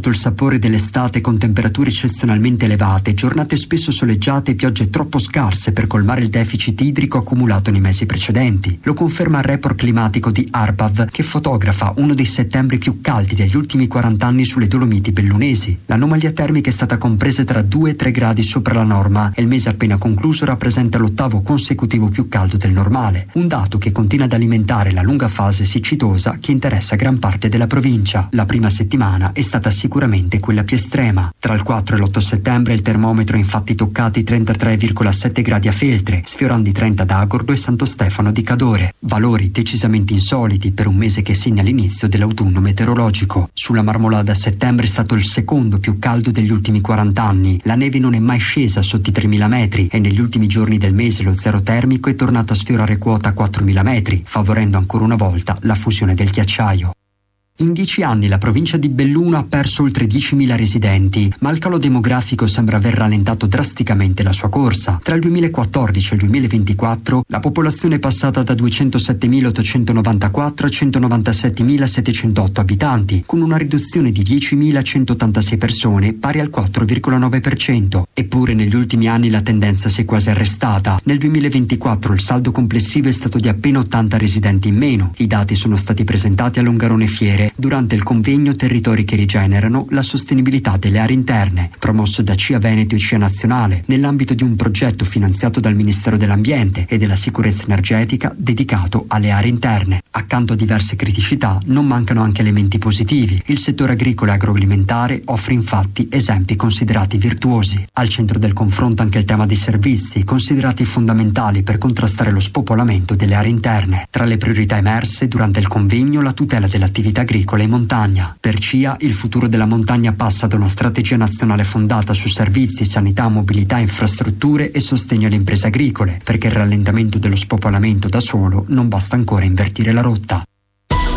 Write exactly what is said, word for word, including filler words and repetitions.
sotto il sapore dell'estate con temperature eccezionalmente elevate, giornate spesso soleggiate e piogge troppo scarse per colmare il deficit idrico accumulato nei mesi precedenti. Lo conferma il report climatico di ARPAV, che fotografa uno dei settembri più caldi degli ultimi quaranta anni sulle Dolomiti bellunesi. L'anomalia termica è stata compresa tra due e tre gradi sopra la norma e il mese appena concluso rappresenta l'ottavo consecutivo più caldo del normale, un dato che continua ad alimentare la lunga fase siccitosa che interessa gran parte della provincia. La prima settimana è stata sicuramente quella più estrema. Tra il quattro e l'otto settembre il termometro ha infatti toccato i trentatré virgola sette gradi a Feltre, sfiorando i trenta ad Agordo e Santo Stefano di Cadore, valori decisamente insoliti per un mese che segna l'inizio dell'autunno meteorologico. Sulla Marmolada a settembre è stato il secondo più caldo degli ultimi quaranta anni. La neve non è mai scesa sotto i tremila metri e negli ultimi giorni del mese lo zero termico è tornato a sfiorare quota quattromila metri, favorendo ancora una volta la fusione del ghiacciaio. In dieci anni la provincia di Belluno ha perso oltre diecimila residenti, ma il calo demografico sembra aver rallentato drasticamente la sua corsa. Tra il duemilaquattordici e il duemilaventiquattro la popolazione è passata da duecentosettemilottocentonovantaquattro a centonovantasettemilasettecentotto abitanti, con una riduzione di diecimilacentottantasei persone, pari al quattro virgola nove per cento. Eppure negli ultimi anni la tendenza si è quasi arrestata. Nel duemilaventiquattro il saldo complessivo è stato di appena ottanta residenti in meno. I dati sono stati presentati a Longarone Fiere durante il convegno Territori che rigenerano, la sostenibilità delle aree interne, promosso da C I A Veneto e C I A Nazionale, nell'ambito di un progetto finanziato dal Ministero dell'Ambiente e della Sicurezza Energetica dedicato alle aree interne. Accanto a diverse criticità non mancano anche elementi positivi. Il settore agricolo e agroalimentare offre infatti esempi considerati virtuosi. Al centro del confronto anche il tema dei servizi, considerati fondamentali per contrastare lo spopolamento delle aree interne. Tra le priorità emerse durante il convegno la tutela dell'attività agricola e montagna. Per C I A il futuro della montagna passa da una strategia nazionale fondata su servizi, sanità, mobilità, infrastrutture e sostegno alle imprese agricole, perché il rallentamento dello spopolamento da solo non basta ancora invertire la rotta.